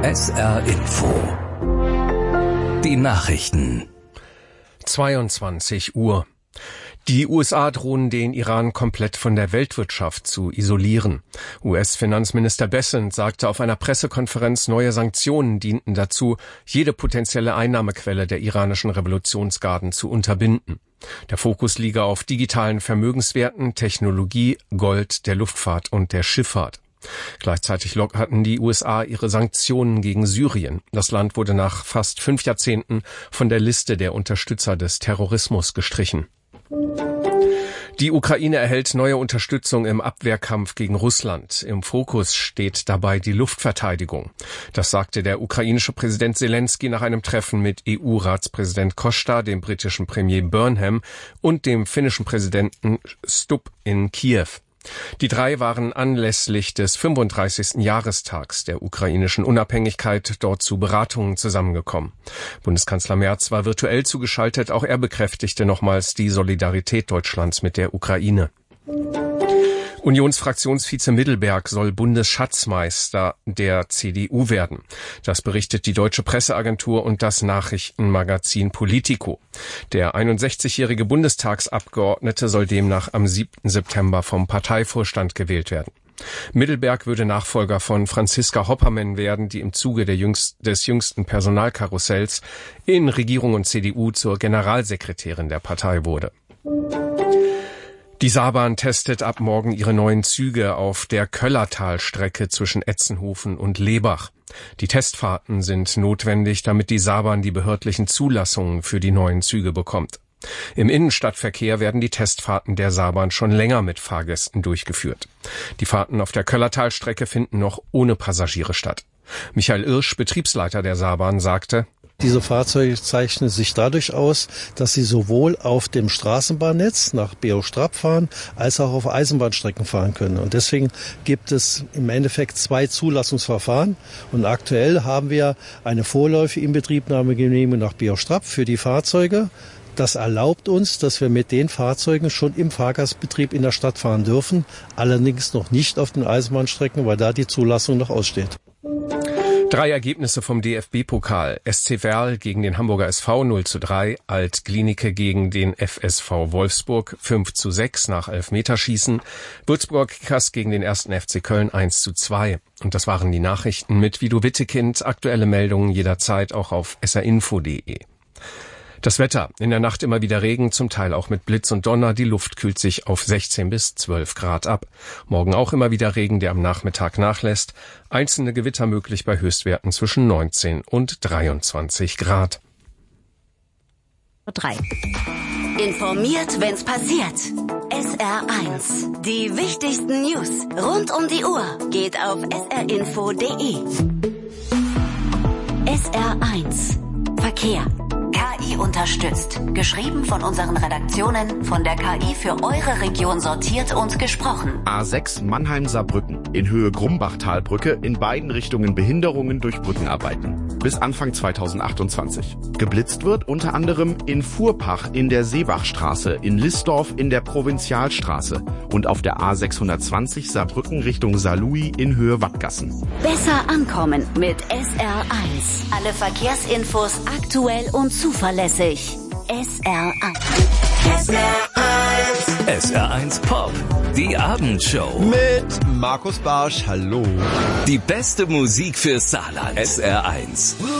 SR Info. Die Nachrichten. 22 Uhr. Die USA drohen den Iran komplett von der Weltwirtschaft zu isolieren. US-Finanzminister Bessent sagte auf einer Pressekonferenz, neue Sanktionen dienten dazu, jede potenzielle Einnahmequelle der iranischen Revolutionsgarden zu unterbinden. Der Fokus liege auf digitalen Vermögenswerten, Technologie, Gold, der Luftfahrt und der Schifffahrt. Gleichzeitig lockerten die USA ihre Sanktionen gegen Syrien. Das Land wurde nach fast 5 Jahrzehnten von der Liste der Unterstützer des Terrorismus gestrichen. Die Ukraine erhält neue Unterstützung im Abwehrkampf gegen Russland. Im Fokus steht dabei die Luftverteidigung. Das sagte der ukrainische Präsident Selenskyj nach einem Treffen mit EU-Ratspräsident Costa, dem britischen Premier Burnham und dem finnischen Präsidenten Stubb in Kiew. Die drei waren anlässlich des 35. Jahrestags der ukrainischen Unabhängigkeit dort zu Beratungen zusammengekommen. Bundeskanzler Merz war virtuell zugeschaltet, auch er bekräftigte nochmals die Solidarität Deutschlands mit der Ukraine. Unionsfraktionsvize Middelberg soll Bundesschatzmeister der CDU werden. Das berichtet die Deutsche Presseagentur und das Nachrichtenmagazin Politico. Der 61-jährige Bundestagsabgeordnete soll demnach am 7. September vom Parteivorstand gewählt werden. Middelberg würde Nachfolger von Franziska Hoppermann werden, die im Zuge des jüngsten Personalkarussells in Regierung und CDU zur Generalsekretärin der Partei wurde. Die Saarbahn testet ab morgen ihre neuen Züge auf der Köllertalstrecke zwischen Etzenhofen und Lebach. Die Testfahrten sind notwendig, damit die Saarbahn die behördlichen Zulassungen für die neuen Züge bekommt. Im Innenstadtverkehr werden die Testfahrten der Saarbahn schon länger mit Fahrgästen durchgeführt. Die Fahrten auf der Köllertalstrecke finden noch ohne Passagiere statt. Michael Irsch, Betriebsleiter der Saarbahn, sagte: Diese Fahrzeuge zeichnen sich dadurch aus, dass sie sowohl auf dem Straßenbahnnetz nach Beostrab fahren, als auch auf Eisenbahnstrecken fahren können. Und deswegen gibt es im Endeffekt 2 Zulassungsverfahren. Und aktuell haben wir eine vorläufige Inbetriebnahmegenehmigung nach Beostrab für die Fahrzeuge. Das erlaubt uns, dass wir mit den Fahrzeugen schon im Fahrgastbetrieb in der Stadt fahren dürfen, allerdings noch nicht auf den Eisenbahnstrecken, weil da die Zulassung noch aussteht. 3 Ergebnisse vom DFB-Pokal. SC Verl gegen den Hamburger SV 0:3, Alt-Glienicke gegen den FSV Wolfsburg 5:6 nach Elfmeterschießen, Würzburg Kickers gegen den 1. FC Köln 1:2. Und das waren die Nachrichten mit Vido Wittekind. Aktuelle Meldungen jederzeit auch auf srinfo.de. Das Wetter. In der Nacht immer wieder Regen, zum Teil auch mit Blitz und Donner. Die Luft kühlt sich auf 16 bis 12 Grad ab. Morgen auch immer wieder Regen, der am Nachmittag nachlässt. Einzelne Gewitter möglich bei Höchstwerten zwischen 19 und 23 Grad. 3. Informiert, wenn's passiert. SR1. Die wichtigsten News rund um die Uhr geht auf srinfo.de. SR1. Verkehr. KI unterstützt. Geschrieben von unseren Redaktionen, von der KI für eure Region sortiert und gesprochen. A6 Mannheim-Saarbrücken. In Höhe Grumbachtalbrücke in beiden Richtungen Behinderungen durch Brückenarbeiten. Bis Anfang 2028. Geblitzt wird unter anderem in Furpach in der Seebachstraße, in Listdorf in der Provinzialstraße und auf der A620 Saarbrücken Richtung Saarlouis in Höhe Wattgassen. Besser ankommen mit SR1. Alle Verkehrsinfos aktuell und zuverlässig. SR1. SR1 Pop. Die Abendshow. Mit Markus Barsch, hallo. Die beste Musik für Saarland. SR1.